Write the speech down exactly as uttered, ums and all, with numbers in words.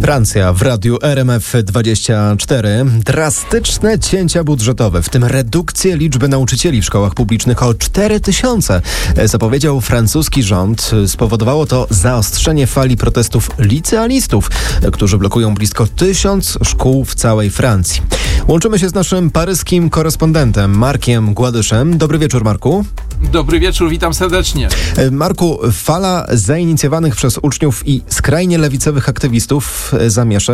Francja w radiu R M F dwadzieścia cztery. Drastyczne cięcia budżetowe, w tym redukcję liczby nauczycieli w szkołach publicznych o cztery tysiące, zapowiedział francuski rząd. Spowodowało to zaostrzenie fali protestów licealistów, którzy blokują blisko tysiąc szkół w całej Francji. Łączymy się z naszym paryskim korespondentem Markiem Gładyszem. Dobry wieczór, Marku. Dobry wieczór, witam serdecznie. Marku, fala zainicjowanych przez uczniów i skrajnie lewicowych aktywistów zamiesza